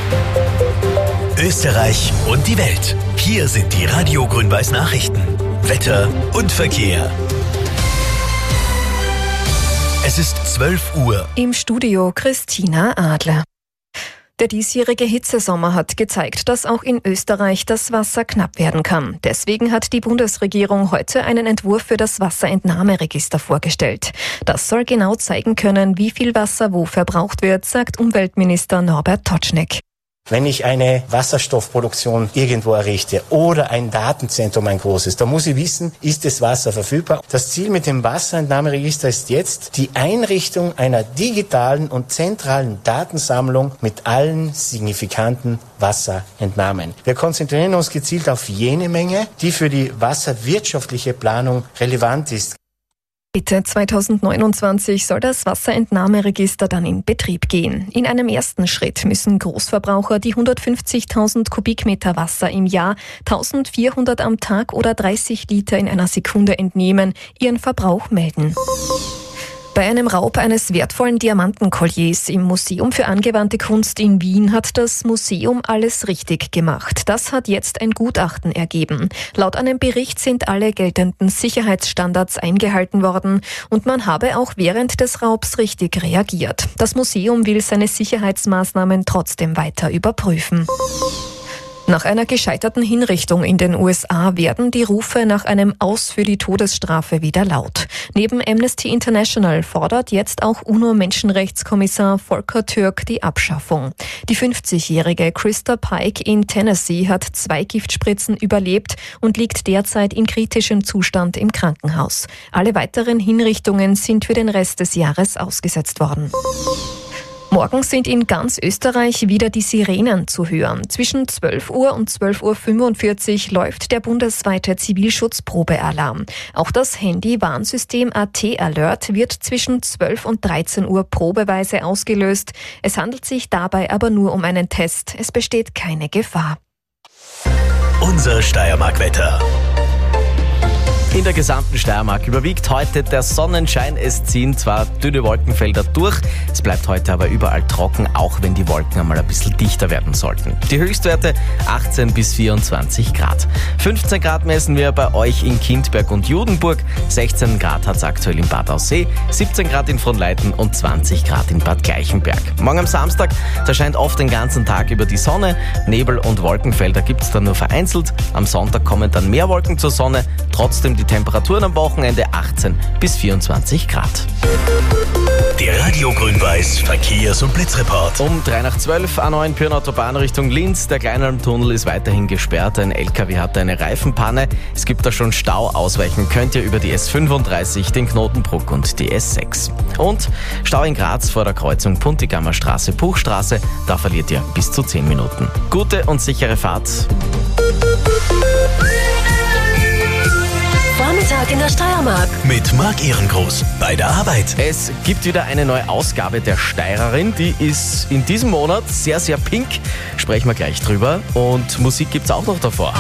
Österreich und die Welt. Hier sind die Radio Grün-Weiß Nachrichten. Wetter und Verkehr. Es ist 12 Uhr. Im Studio Christina Adler. Der diesjährige Hitzesommer hat gezeigt, dass auch in Österreich das Wasser knapp werden kann. Deswegen hat die Bundesregierung heute einen Entwurf für das Wasserentnahmeregister vorgestellt. Das soll genau zeigen können, wie viel Wasser wo verbraucht wird, sagt Umweltminister Norbert Totschnig. Wenn ich eine Wasserstoffproduktion irgendwo errichte oder ein Datenzentrum, ein großes, da muss ich wissen, ist das Wasser verfügbar. Das Ziel mit dem Wasserentnahmeregister ist jetzt die Einrichtung einer digitalen und zentralen Datensammlung mit allen signifikanten Wasserentnahmen. Wir konzentrieren uns gezielt auf jene Menge, die für die wasserwirtschaftliche Planung relevant ist. Mitte 2029 soll das Wasserentnahmeregister dann in Betrieb gehen. In einem ersten Schritt müssen Großverbraucher, die 150.000 Kubikmeter Wasser im Jahr, 1.400 am Tag oder 30 Liter in einer Sekunde entnehmen, ihren Verbrauch melden. Bei einem Raub eines wertvollen Diamantenkolliers im Museum für angewandte Kunst in Wien hat das Museum alles richtig gemacht. Das hat jetzt ein Gutachten ergeben. Laut einem Bericht sind alle geltenden Sicherheitsstandards eingehalten worden und man habe auch während des Raubs richtig reagiert. Das Museum will seine Sicherheitsmaßnahmen trotzdem weiter überprüfen. Nach einer gescheiterten Hinrichtung in den USA werden die Rufe nach einem Aus für die Todesstrafe wieder laut. Neben Amnesty International fordert jetzt auch UNO-Menschenrechtskommissar Volker Türk die Abschaffung. Die 50-jährige Krista Pike in Tennessee hat 2 Giftspritzen überlebt und liegt derzeit in kritischem Zustand im Krankenhaus. Alle weiteren Hinrichtungen sind für den Rest des Jahres ausgesetzt worden. Morgen sind in ganz Österreich wieder die Sirenen zu hören. Zwischen 12 Uhr und 12.45 Uhr läuft der bundesweite Zivilschutzprobealarm. Auch das Handy-Warnsystem AT Alert wird zwischen 12 und 13 Uhr probeweise ausgelöst. Es handelt sich dabei aber nur um einen Test. Es besteht keine Gefahr. Unser Steiermark-Wetter. In der gesamten Steiermark überwiegt heute der Sonnenschein. Es ziehen zwar dünne Wolkenfelder durch, es bleibt heute aber überall trocken, auch wenn die Wolken einmal ein bisschen dichter werden sollten. Die Höchstwerte 18 bis 24 Grad. 15 Grad messen wir bei euch in Kindberg und Judenburg, 16 Grad hat es aktuell in Bad Aussee, 17 Grad in Fronleiten und 20 Grad in Bad Gleichenberg. Morgen am Samstag, da scheint oft den ganzen Tag über die Sonne, Nebel und Wolkenfelder gibt es dann nur vereinzelt. Am Sonntag kommen dann mehr Wolken zur Sonne, trotzdem die Temperaturen am Wochenende 18 bis 24 Grad. Der Radio Grün-Weiß Verkehrs- und Blitzreport. Um 3:12 A9 Pirna-Autobahn Richtung Linz. Der Kleinalmtunnel ist weiterhin gesperrt. Ein LKW hatte eine Reifenpanne. Es gibt da schon Stau. Ausweichen könnt ihr über die S35, den Knotenbruck und die S6. Und Stau in Graz vor der Kreuzung Puntigammer Straße-Puchstraße. Da verliert ihr bis zu 10 Minuten. Gute und sichere Fahrt. Vormittag in der Steiermark. Mit Marc Ehrengroß bei der Arbeit. Es gibt wieder eine neue Ausgabe der Steirerin. Die ist in diesem Monat sehr, sehr pink. Sprechen wir gleich drüber. Und Musik gibt's auch noch davor.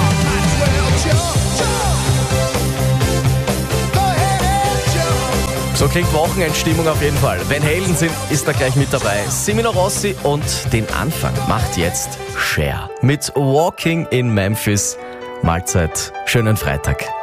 So klingt Wochenendstimmung auf jeden Fall. Van Halen ist da gleich mit dabei. Semino Rossi und den Anfang macht jetzt Cher mit Walking in Memphis. Mahlzeit, schönen Freitag.